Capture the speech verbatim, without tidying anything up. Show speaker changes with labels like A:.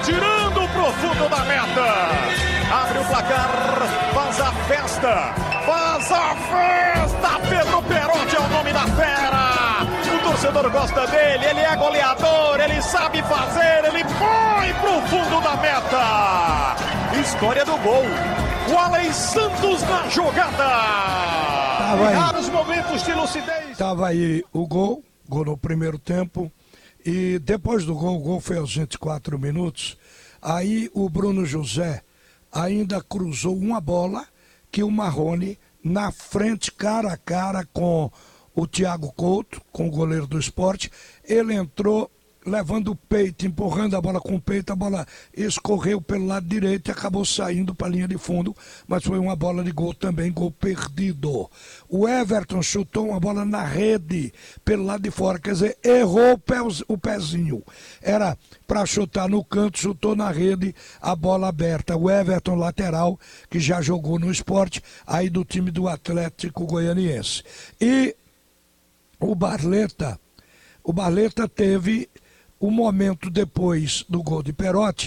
A: atirando pro fundo da meta. Abre o placar, faz a festa, faz a festa. Pedro Perotti é o nome da fera. O torcedor gosta dele, ele é goleador, ele sabe fazer, ele põe pro fundo da meta. História do gol. O Alen Santos na jogada. Tava raros momentos de lucidez.
B: Tava aí o gol, gol no primeiro tempo. E depois do gol, o gol foi aos vinte e quatro minutos. Aí o Bruno José ainda cruzou uma bola que o Marrone, na frente, cara a cara com o Thiago Couto, com o goleiro do Sport, ele entrou levando o peito, empurrando a bola com o peito, a bola escorreu pelo lado direito e acabou saindo para a linha de fundo, mas foi uma bola de gol também, gol perdido. O Everton chutou uma bola na rede, pelo lado de fora, quer dizer, errou o, pé, o pezinho. Era para chutar no canto, chutou na rede, a bola aberta. O Everton, lateral, que já jogou no Sport, aí do time do Atlético Goianiense. E o Barleta, o Barleta teve um momento depois do gol de Perotti,